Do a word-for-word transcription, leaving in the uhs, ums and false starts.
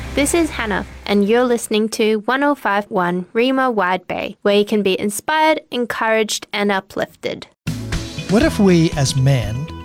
This is Hannah, and you're listening to one oh five point one Rima Wide Bay, where you can be inspired, encouraged, and uplifted. What if we, as men,